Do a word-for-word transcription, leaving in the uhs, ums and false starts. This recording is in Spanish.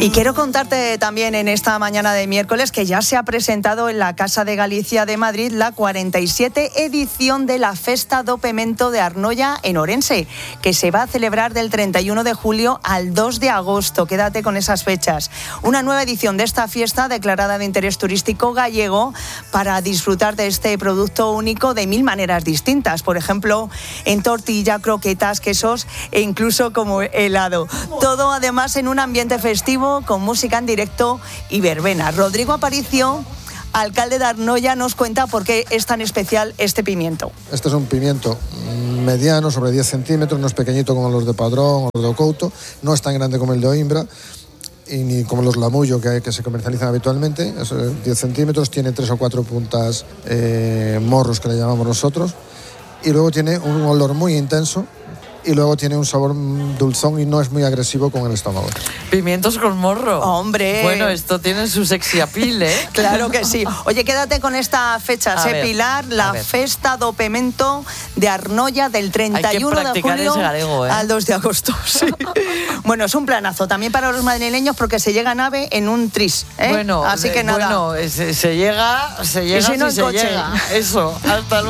Y quiero contarte también en esta mañana de miércoles que ya se ha presentado en la Casa de Galicia de Madrid la cuarenta y siete edición de la Festa do Pemento de Arnoia en Orense, que se va a celebrar del treinta y uno de julio al dos de agosto. Quédate con esas fechas. Una nueva edición de esta fiesta declarada de interés turístico gallego para disfrutar de este producto único de mil maneras distintas. Por ejemplo, en tortilla, croquetas, quesos e incluso como helado. Todo además en un ambiente festivo con música en directo y verbena. Rodrigo Aparicio, alcalde de Arnoia, nos cuenta por qué es tan especial este pimiento. Este es un pimiento mediano, sobre diez centímetros, no es pequeñito como los de Padrón o los de Ocouto, no es tan grande como el de Oimbra, y ni como los Lamullo que, que se comercializan habitualmente. Es diez centímetros, tiene tres o cuatro puntas eh, morros que le llamamos nosotros, y luego tiene un olor muy intenso. Y luego tiene un sabor dulzón y no es muy agresivo con el estómago. Pimientos con morro. ¡Hombre! Bueno, esto tiene su sexy appeal, ¿eh? Claro que sí. Oye, quédate con esta fecha, ¿eh, Pilar? La Festa do Pemento de Arnoia del treinta y uno de julio galego, ¿eh? al dos de agosto. Sí. Bueno, es un planazo también para los madrileños porque se llega a nave en un tris, ¿eh? Bueno, así que nada. Bueno, se, se llega, se llega y si no, si el coche. Se llega. Eso, hasta luego.